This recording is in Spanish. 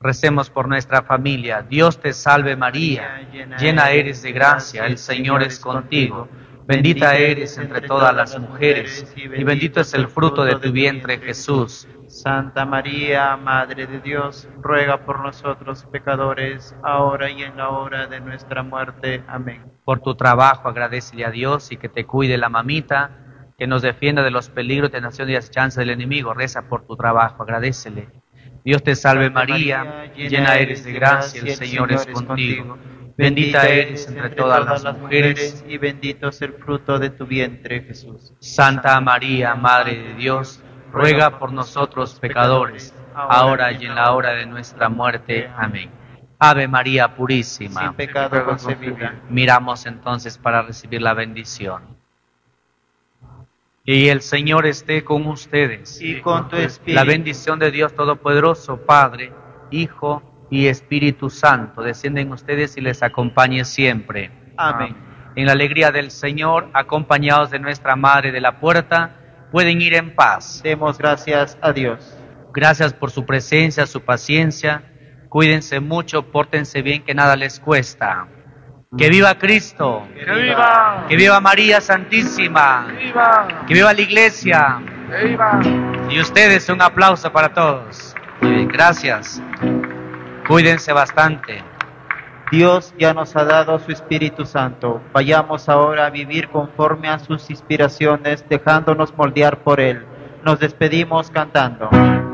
Recemos por nuestra familia. Dios te salve María, llena eres de gracia, el Señor es contigo. Bendita eres entre todas las mujeres, y bendito es el fruto de tu vientre, Jesús. Santa María, Madre de Dios, ruega por nosotros pecadores, ahora y en la hora de nuestra muerte. Amén. Por tu trabajo agradecele a Dios y que te cuide la mamita, que nos defienda de los peligros, tentaciones y asechanzas del enemigo. Reza por tu trabajo, agradecele. Dios te salve María, llena eres de gracia, el Señor es contigo. Bendita eres entre todas las mujeres, y bendito es el fruto de tu vientre, Jesús. Santa María, Madre de Dios, ruega por nosotros pecadores, ahora y en la hora de nuestra muerte. Amén. Ave María Purísima, Sin pecado concebida. Miramos entonces para recibir la bendición. Y el Señor esté con ustedes. Y con tu espíritu. La bendición de Dios Todopoderoso, Padre, Hijo y Espíritu Santo, descienden ustedes y les acompañe siempre. Amén. En la alegría del Señor, acompañados de nuestra Madre de la Puerta, pueden ir en paz. Demos gracias a Dios. Gracias por su presencia, su paciencia. Cuídense mucho, pórtense bien, que nada les cuesta. ¡Que viva Cristo! ¡Que viva! ¡Que viva María Santísima! ¡Que viva! ¡Que viva la Iglesia! ¡Que viva! Y ustedes, un aplauso para todos. Muy bien, gracias. Cuídense bastante. Dios ya nos ha dado su Espíritu Santo. Vayamos ahora a vivir conforme a sus inspiraciones, dejándonos moldear por Él. Nos despedimos cantando.